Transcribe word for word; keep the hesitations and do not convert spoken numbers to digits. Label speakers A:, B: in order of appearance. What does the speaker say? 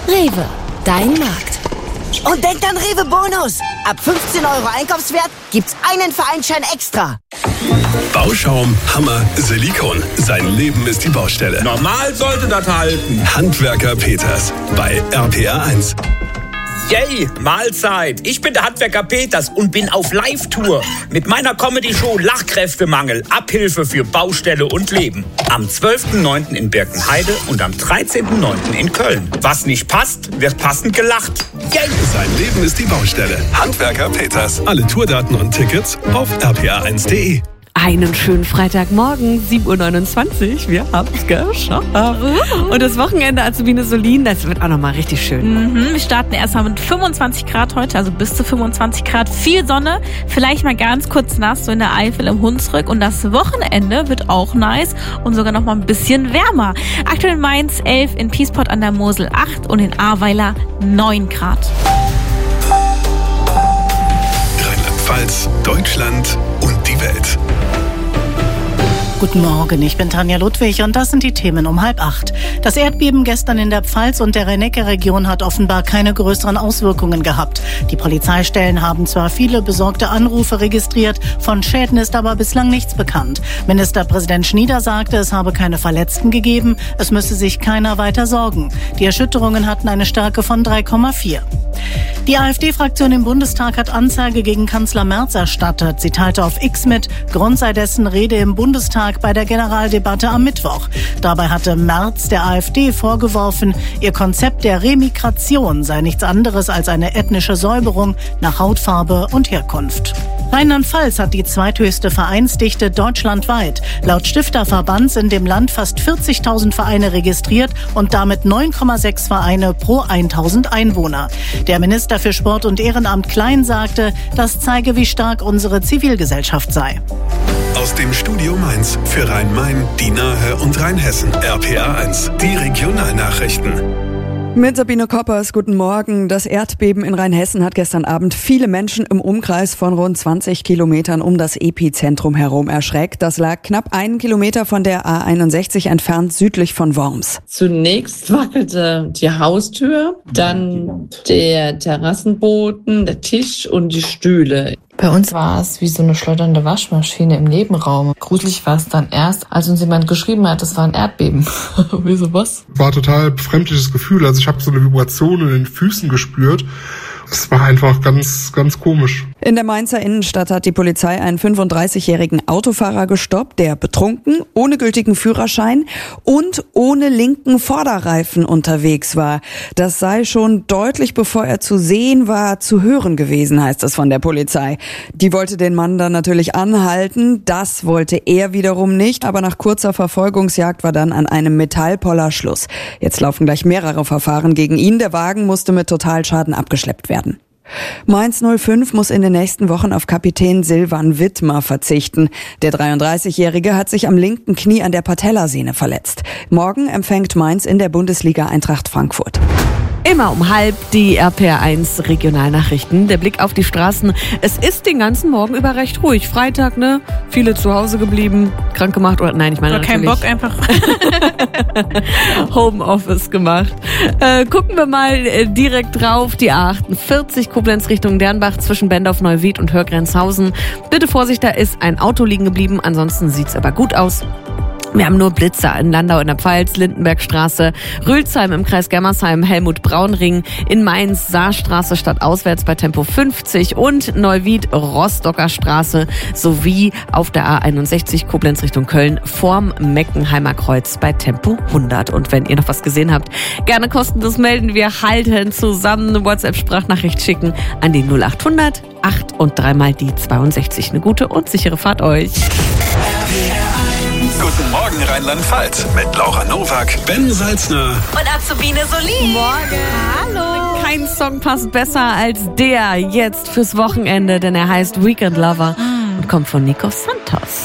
A: Rewe, dein Markt.
B: Und denkt an Rewe Bonus. Ab fünfzehn Euro Einkaufswert gibt's einen Vereinschein extra.
C: Bauschaum, Hammer, Silikon. Sein Leben ist die Baustelle.
D: Normal sollte das halten.
C: Handwerker Peters bei R P R eins.
D: Yay, Mahlzeit. Ich bin der Handwerker Peters und bin auf Live-Tour mit meiner Comedy-Show Lachkräftemangel, Abhilfe für Baustelle und Leben. Am zwölften neunten in Birkenheide und am dreizehnten neunten in Köln. Was nicht passt, wird passend gelacht. Yay!
C: Sein Leben ist die Baustelle. Handwerker Peters. Alle Tourdaten und Tickets auf r p r eins punkt d e.
E: Einen schönen Freitagmorgen, sieben Uhr neunundzwanzig. Wir haben es geschafft. Und das Wochenende Azubine Solin, das wird auch nochmal richtig schön.
F: Mhm, wir starten erstmal mit fünfundzwanzig Grad heute, also bis zu fünfundzwanzig Grad. Viel Sonne, vielleicht mal ganz kurz nass, so in der Eifel im Hunsrück. Und das Wochenende wird auch nice und sogar nochmal ein bisschen wärmer. Aktuell in Mainz elf, in Piesport an der Mosel acht und in Ahrweiler neun Grad.
C: Rheinland-Pfalz, Deutschland und die Welt.
G: Guten Morgen, ich bin Tanja Ludwig und das sind die Themen um halb acht. Das Erdbeben gestern in der Pfalz und der Rhein-Neckar-Region hat offenbar keine größeren Auswirkungen gehabt. Die Polizeistellen haben zwar viele besorgte Anrufe registriert, von Schäden ist aber bislang nichts bekannt. Ministerpräsident Schnieder sagte, es habe keine Verletzten gegeben, es müsse sich keiner weiter sorgen. Die Erschütterungen hatten eine Stärke von drei Komma vier. Die AfD-Fraktion im Bundestag hat Anzeige gegen Kanzler Merz erstattet. Sie teilte auf X mit, Grund sei dessen Rede im Bundestag bei der Generaldebatte am Mittwoch. Dabei hatte Merz der AfD vorgeworfen, ihr Konzept der Remigration sei nichts anderes als eine ethnische Säuberung nach Hautfarbe und Herkunft. Rheinland-Pfalz hat die zweithöchste Vereinsdichte deutschlandweit. Laut Stifterverband sind im Land fast vierzigtausend Vereine registriert und damit neun Komma sechs Vereine pro tausend Einwohner. Der Minister für Sport und Ehrenamt Klein sagte, das zeige, wie stark unsere Zivilgesellschaft sei.
C: Aus dem Studio Mainz für Rhein-Main, die Nahe und Rheinhessen. R P R eins, die Regionalnachrichten.
E: Mit Sabine Koppers, guten Morgen. Das Erdbeben in Rheinhessen hat gestern Abend viele Menschen im Umkreis von rund zwanzig Kilometern um das Epizentrum herum erschreckt. Das lag knapp einen Kilometer von der A einundsechzig entfernt südlich von Worms.
H: Zunächst wackelte die Haustür, dann der Terrassenboden, der Tisch und die Stühle.
I: Bei uns war es wie so eine schleudernde Waschmaschine im Nebenraum. Gruselig war es dann erst, als uns jemand geschrieben hat, es war ein Erdbeben. Wieso was?
J: War total befremdliches Gefühl. Also ich habe so eine Vibration in den Füßen gespürt. Es war einfach ganz, ganz komisch.
E: In der Mainzer Innenstadt hat die Polizei einen fünfunddreißigjährigen Autofahrer gestoppt, der betrunken, ohne gültigen Führerschein und ohne linken Vorderreifen unterwegs war. Das sei schon deutlich bevor er zu sehen war, zu hören gewesen, heißt es von der Polizei. Die wollte den Mann dann natürlich anhalten. Das wollte er wiederum nicht, aber nach kurzer Verfolgungsjagd war dann an einem Metallpoller Schluss. Jetzt laufen gleich mehrere Verfahren gegen ihn. Der Wagen musste mit Totalschaden abgeschleppt werden. Mainz null fünf muss in den nächsten Wochen auf Kapitän Silvan Wittmer verzichten. Der dreiunddreißigjährige hat sich am linken Knie an der Patellasehne verletzt. Morgen empfängt Mainz in der Bundesliga Eintracht Frankfurt. Immer um halb die R P R eins Regionalnachrichten. Der Blick auf die Straßen. Es ist den ganzen Morgen über recht ruhig. Freitag, ne? Viele zu Hause geblieben, krank gemacht oder nein, ich meine
F: oder
E: natürlich.
F: Kein Bock einfach.
E: Homeoffice gemacht. Äh, gucken wir mal äh, direkt drauf. Die A achtundvierzig Koblenz Richtung Dernbach zwischen Bendorf-Neuwied und Hörgrenzhausen. Bitte Vorsicht, da ist ein Auto liegen geblieben. Ansonsten sieht's aber gut aus. Wir haben nur Blitzer in Landau in der Pfalz, Lindenbergstraße, Rülsheim im Kreis Germersheim, Helmut-Braun-Ring, in Mainz, Saarstraße stadtauswärts bei Tempo fünfzig und Neuwied, Rostocker Straße sowie auf der A einundsechzig Koblenz Richtung Köln vorm Meckenheimer Kreuz bei Tempo hundert. Und wenn ihr noch was gesehen habt, gerne kostenlos melden. Wir halten zusammen, eine WhatsApp-Sprachnachricht schicken an die null achthundert acht und dreimal die zweiundsechzig. Eine gute und sichere Fahrt euch.
C: Guten Morgen Rheinland-Pfalz mit Laura Nowak, Ben Salzner
A: Und Azubine Solin.
E: Morgen. Hallo. Kein Song passt besser als der jetzt fürs Wochenende, denn er heißt Weekend Lover und kommt von Nico Santos.